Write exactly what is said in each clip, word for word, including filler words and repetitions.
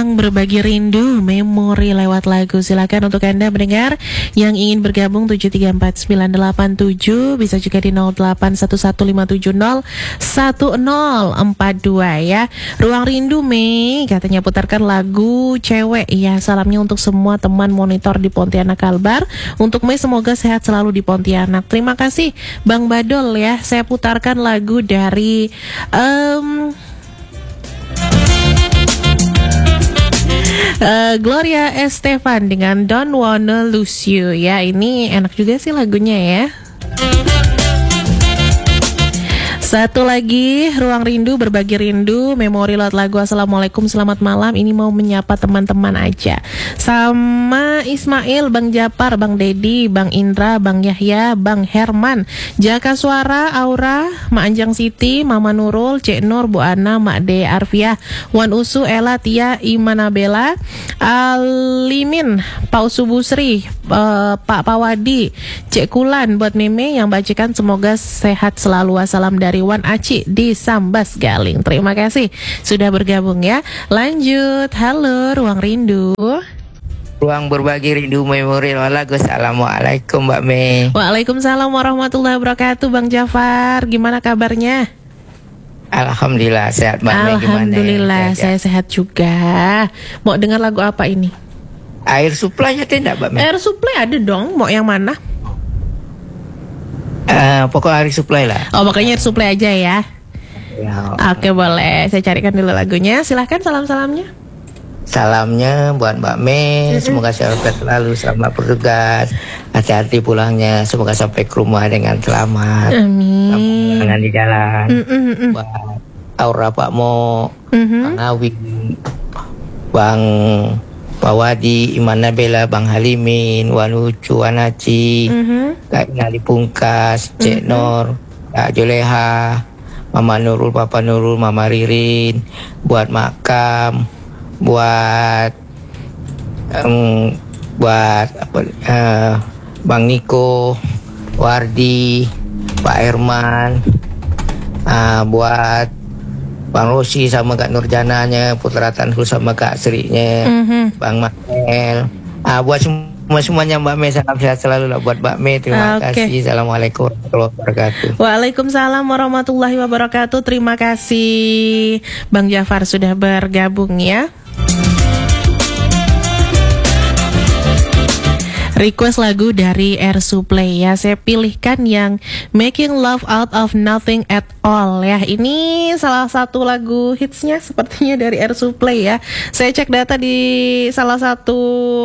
Ruang Berbagi Rindu, memori lewat lagu. Silakan untuk Anda mendengar yang ingin bergabung tujuh tiga empat sembilan delapan tujuh, bisa juga di nol delapan satu satu lima tujuh nol satu nol empat dua ya. Ruang Rindu Mei katanya putarkan lagu cewek ya. Salamnya untuk semua teman monitor di Pontianak Kalbar. Untuk Mei semoga sehat selalu di Pontianak. Terima kasih Bang Badol ya. Saya putarkan lagu dari um, Uh, Gloria Estefan dengan Don't Wanna Lose You ya. Ini enak juga sih lagunya ya. Satu lagi, Ruang Rindu Berbagi Rindu, memori lewat lagu. Assalamualaikum, selamat malam. Ini mau menyapa teman-teman aja. Sama Ismail, Bang Japar, Bang Dedi, Bang Indra, Bang Yahya, Bang Herman, Jaka Suara, Aura, Mak Anjang Siti, Mama Nurul, Cek Nur, Bu Ana, Mak De Arfiah, Wan Usu, Ella, Tia, Imanabela, Alimin, Pak Subusri, uh, Pak Pawadi, Cek Kulan, buat Meme yang bacakan semoga sehat selalu. Wassalam dari Wan Aci di Sambas Galing. Terima kasih sudah bergabung ya. Lanjut, halo Ruang Rindu. Ruang Berbagi Rindu, memori lagu. Assalamualaikum Mbak Mei. Waalaikumsalam warahmatullahi wabarakatuh. Bang Jafar, gimana kabarnya? Alhamdulillah sehat Mbak Mei. Alhamdulillah ya, saya sehat juga. Mau dengar lagu apa ini? Air supply-nya tidak Mbak Mei? Air supply ada dong. Mau yang mana? Uh, pokok air supply lah. Oh, makanya air supply aja ya. Ya. Oke, boleh. Saya carikan dulu lagunya. Silahkan salam-salamnya. Salamnya buat Mbak Mei. Mm-hmm. Semoga sehat selalu, selamat bertugas. Hati-hati pulangnya. Semoga sampai ke rumah dengan selamat. Amin. Jangan di jalan. Mm-mm. Buat Aura Pak Mo, mm-hmm. Bang Awi, Bang Pawadi, Imanabela, Bang Halimin, Wanucu, Wanaci, mm-hmm. Kak Nali Pungkas, Cek mm-hmm. Nor, Kak Joleha, Mama Nurul, Papa Nurul, Mama Ririn, buat Makam, buat um, buat apa, uh, Bang Niko, Wardi, Pak Herman, uh, buat Bang Rosi sama Kak Nurjananya, Putra Tanhul sama Kak Sri-nya, mm-hmm. Bang Mael, ah, buat semua semuanya Mbak Mei, salam sehat selalu lah buat Mbak Mei. Terima okay. kasih. Assalamualaikum warahmatullahi wabarakatuh. Waalaikumsalam warahmatullahi wabarakatuh. Terima kasih Bang Jafar sudah bergabung ya. Request lagu dari Air Supply ya. Saya pilihkan yang Making Love Out of Nothing at All ya. Ini salah satu lagu hitsnya sepertinya dari Air Supply ya. Saya cek data di salah satu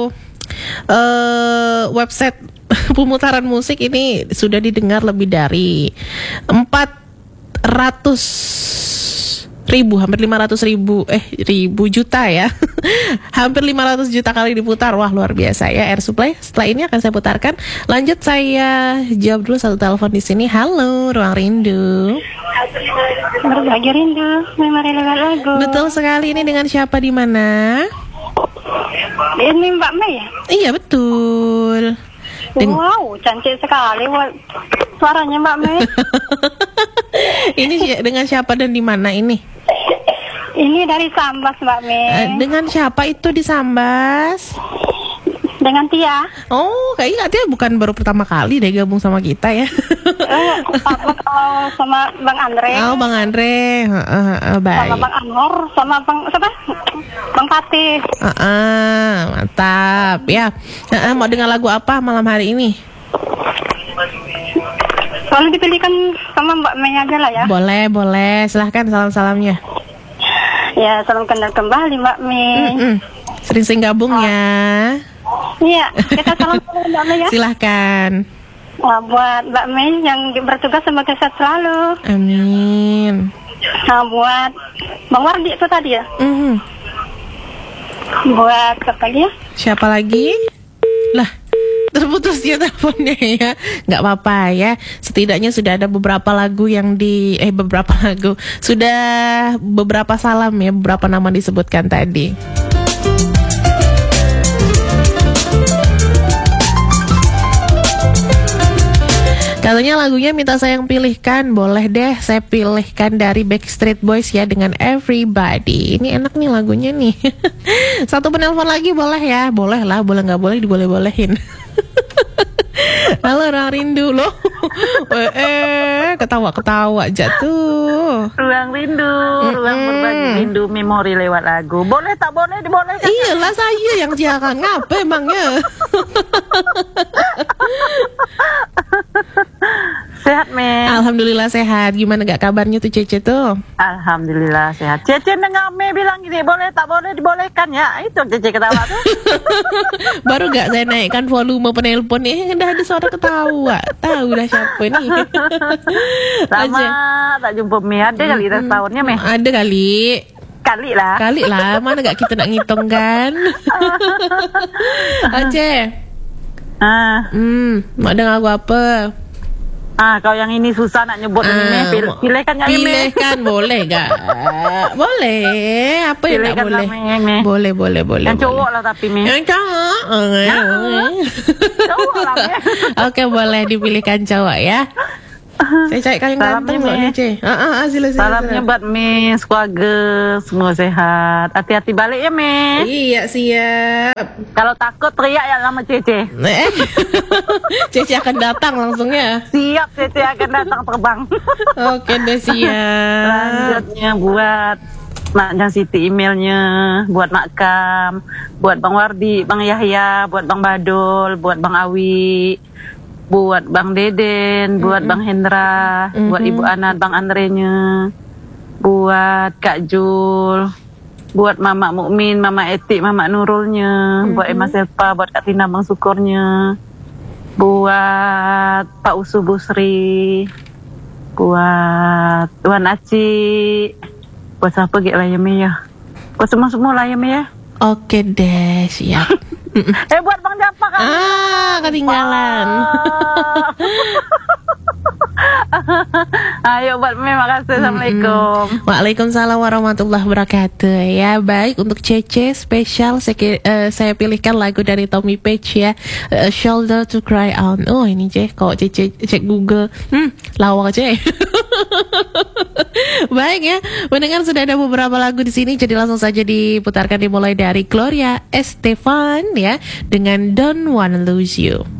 uh, website pemutaran musik, ini sudah didengar lebih dari empat ratus ribu, hampir lima ratus ribu, eh ribu juta ya. Hampir lima ratus juta kali diputar. Wah, luar biasa ya Air Supply. Setelah ini akan saya putarkan. Lanjut, saya jawab dulu satu telepon di sini. Halo, Ruang Rindu. Berbagi Rindu, memori lewat lagu. Betul sekali. Ini dengan siapa, di mana? Ini Mbak Mei ya? Iya, betul. Den- wow, cantik sekali suaranya Mbak Mei. Ini dengan siapa dan di mana ini? Ini dari Sambas Mbak Mei. Uh, dengan siapa itu di Sambas? Dengan Tia. Oh, kayaknya Tia bukan baru pertama kali deh gabung sama kita ya. Oh, oh, sama Bang Andre. Oh, Bang Andre. Uh, uh, uh, baik. Sama Bang Anwar, sama Bang siapa? Bang Fatih. Uh, uh, mantap ya. Uh, uh, mau dengar lagu apa malam hari ini? Kalau dipilihkan sama Mbak Mei aja lah ya. Boleh, boleh. Silahkan salam-salamnya. Ya, salam kenal kembali Mbak Mei. Mm-mm. Sering-sering gabung oh. ya. Iya, kita salam-salam Mbak Mei ya. Silahkan. Nah, buat Mbak Mei yang bertugas semoga sehat selalu. Amin. Nah, buat Bang Wardi itu tadi ya. Mm-hmm. Buat siapa lagi ya? Siapa lagi? Lah, terputus ya teleponnya ya. Nggak apa-apa ya. Setidaknya sudah ada beberapa lagu yang di eh beberapa lagu sudah beberapa salam ya, beberapa nama disebutkan tadi. Katanya lagunya minta sayang pilihkan. Boleh deh, saya pilihkan dari Backstreet Boys ya dengan Everybody. Ini enak nih lagunya nih. Satu penelpon lagi boleh ya? Boleh lah, boleh nggak boleh diboleh-bolehin. Halo Ruang Rindu loh. Eh, ketawa-ketawa jatuh. Ruang rindu, mm-hmm. ruang berbagi rindu memori lewat lagu. Boleh tak boleh dibolehkan? Iyalah saya yang jangan ngapa emangnya. Sehat, Me? Alhamdulillah sehat. Gimana gak kabarnya tuh Cece tuh? Alhamdulillah sehat. Cece dengar Me bilang gini, boleh tak boleh dibolehkan ya? Itu Cece ketawa tuh. Baru gak saya naikkan volume penelpon nih, udah ada suara ketawa. Tahu dah siapa nih. Lama tak jumpa Me. Ada kali dah tahunnya Me? Ada kali. Kali lah. Kali lah. Mana gak kita nak ngitung kan? Aceh. Ah. Hmm, mau dengar lagu apa? Ah, kau yang ini susah nak nyebut ah, ini, Me. Pil- pilihkan ya, Me. Pilihkan boleh gak? Boleh. Apa yang tak boleh? Me, Me. Boleh, boleh, boleh. Yang cowok lah tapi, Me. Yang cowok. Cowok lah, Me. Oke, boleh dipilihkan cowok ya. Saya cari kalian ganteng loh nih, Ce. Ah, ah, ah, sila, sila, Salamnya buat Me, keluarga, semua sehat. Hati-hati balik ya, Me. Iya, siap. Kalau takut teriak ya sama Cece. Eh, Cece akan datang langsungnya. Siap, Cece akan datang terbang. Oke deh, siap. Lanjutnya buat Mak Jang Siti emailnya, buat Mak Kam, buat Bang Wardi, Bang Yahya, buat Bang Badul, buat Bang Awi, buat Bang Deden, buat mm-hmm. Bang Hendra, mm-hmm. buat Ibu Anat, Bang Andrenya, buat Kak Jul, buat Mama Mukmin, Mama Etik, Mama Nurulnya, mm-hmm. buat Emma Selpa, buat Kak Tina Bang Sukurnya, buat Pak Usu Busri, buat Tuan Aci, buat siapa gitu lah ya Me ya, buat semua-semua lah ya Me ya. Oke deh, siap. Eh buat Bang Japa kan? Ah, ketinggalan. Ayo buat Me, makasih. Assalamualaikum. Waalaikumsalam warahmatullahi wabarakatuh. Ya baik, untuk Cece spesial saya, uh, saya pilihkan lagu dari Tommy Page ya, uh, Shoulder to Cry On. Oh ini Cece, kok Cece cek Google, hmm lawak Cece. Baik ya, mendengar sudah ada beberapa lagu di sini, jadi langsung saja diputarkan dimulai dari Gloria Estefan ya dengan Don't Wanna Lose You.